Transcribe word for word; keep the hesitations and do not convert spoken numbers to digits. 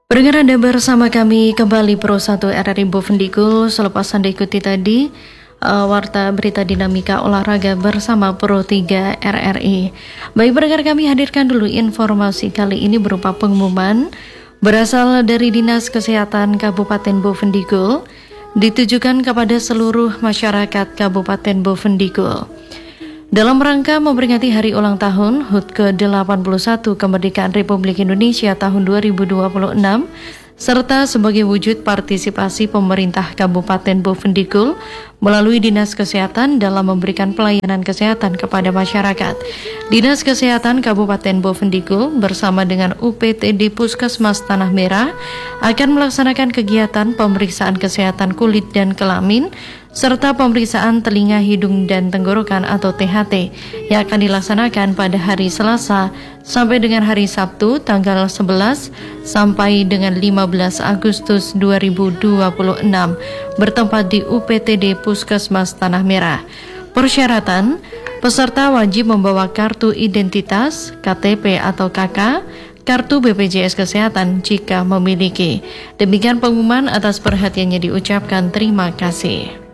Pendengar, Anda bersama kami kembali Pro satu R R I Bovendigul. Selepas Anda ikuti tadi uh, warta berita dinamika olahraga bersama Pro tiga R R I. Baik pendengar, kami hadirkan dulu informasi kali ini berupa pengumuman berasal dari Dinas Kesehatan Kabupaten Bovendigul ditujukan kepada seluruh masyarakat Kabupaten Bovendigul. Dalam rangka memperingati hari ulang tahun H U T ke delapan puluh satu Kemerdekaan Republik Indonesia tahun dua ribu dua puluh enam, serta sebagai wujud partisipasi pemerintah Kabupaten Bovendigul melalui Dinas Kesehatan dalam memberikan pelayanan kesehatan kepada masyarakat, Dinas Kesehatan Kabupaten Bovendigul bersama dengan U P T D Puskesmas Tanah Merah akan melaksanakan kegiatan pemeriksaan kesehatan kulit dan kelamin serta pemeriksaan telinga, hidung, dan tenggorokan atau T H T yang akan dilaksanakan pada hari Selasa sampai dengan hari Sabtu tanggal sebelas sampai dengan lima belas Agustus dua ribu dua puluh enam bertempat di U P T D Puskesmas Tanah Merah. Persyaratan: peserta wajib membawa kartu identitas, K T P atau K K, kartu B P J S Kesehatan jika memiliki. Demikian pengumuman, atas perhatiannya diucapkan terima kasih.